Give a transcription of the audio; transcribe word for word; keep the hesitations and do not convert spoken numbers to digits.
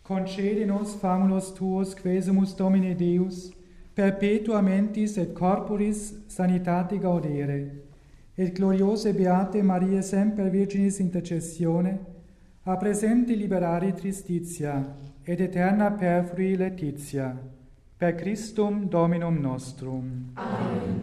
concede nos famulus tuos, quesumus Domine Deus, perpetua mentis et corporis sanitate gaudere, et gloriose beate Maria semper Virginis intercessione, a presenti liberari tristitia, et eterna perfrui laetitia, per Christum Dominum nostrum. Amen.